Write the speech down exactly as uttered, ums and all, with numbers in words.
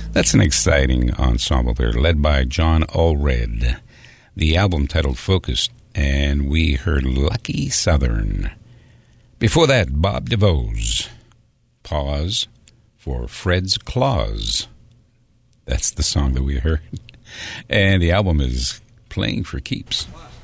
That's an exciting ensemble there, led by John Allred. The album titled Focused, and we heard Lucky Southern. Before that, Bob DeVoe's Pause for Fred's Claws. That's the song that we heard. And the album is Playing for Keeps.